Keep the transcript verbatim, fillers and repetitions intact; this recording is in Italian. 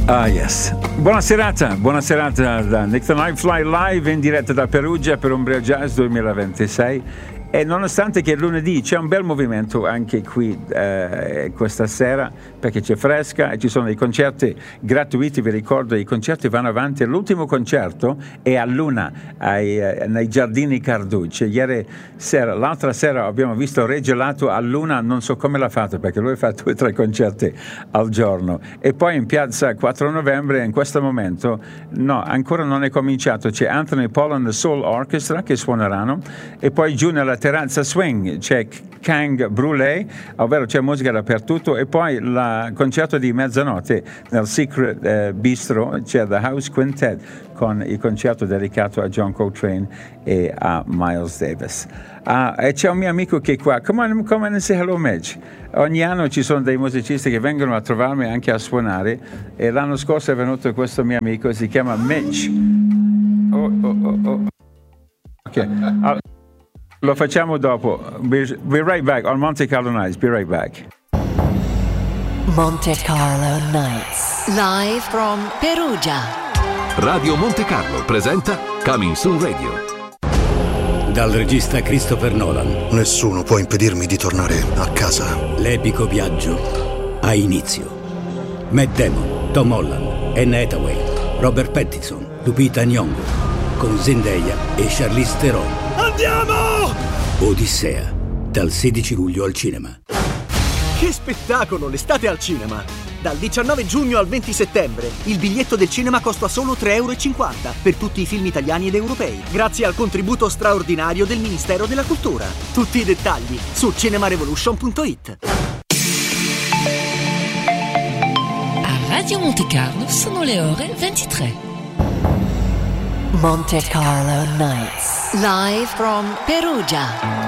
Ah yes, buona serata, buona serata da Nick the Night Fly live in diretta da Perugia per Umbria Jazz duemilaventisei. E nonostante che lunedì c'è un bel movimento anche qui eh, questa sera, perché c'è fresca e ci sono dei concerti gratuiti, vi ricordo i concerti vanno avanti, l'ultimo concerto è a Luna ai, eh, nei Giardini Carducci. Ieri sera, l'altra sera abbiamo visto Re Gelato a Luna, non so come l'ha fatto perché lui fa due o tre concerti al giorno, e poi in piazza quattro novembre in questo momento no, ancora non è cominciato, c'è Anthony Paul and the Soul Orchestra che suoneranno, e poi giù nella terrazza swing c'è Kang Brûlé, ovvero c'è musica dappertutto, e poi il concerto di mezzanotte nel Secret eh, Bistro c'è The House Quintet con il concerto dedicato a John Coltrane e a Miles Davis. Ah, e c'è un mio amico che è qua. Come on, come on and say hello, Mitch. Ogni anno ci sono dei musicisti che vengono a trovarmi anche a suonare, e l'anno scorso è venuto questo mio amico, si chiama Mitch. Oh, oh, oh, oh. Ok. Allora, lo facciamo dopo. We'll be right back on Monte Carlo Nights. Be right back. Monte Carlo Nights, live from Perugia. Radio Monte Carlo presenta Coming Soon Radio. Dal regista Christopher Nolan. Nessuno può impedirmi di tornare a casa. L'epico viaggio ha inizio. Matt Damon, Tom Holland, Anne Hathaway, Robert Pattinson, Lupita Nyong'o, con Zendaya e Charlize Theron. Andiamo! Odissea, dal sedici luglio al cinema. Che spettacolo, l'estate al cinema! Dal diciannove giugno al venti settembre il biglietto del cinema costa solo tre euro e cinquanta per tutti i film italiani ed europei, grazie al contributo straordinario del Ministero della Cultura. Tutti i dettagli su cinemarevolution punto it. A Radio Monte Carlo sono le ore ventitré. Monte Carlo Nights, live from Perugia.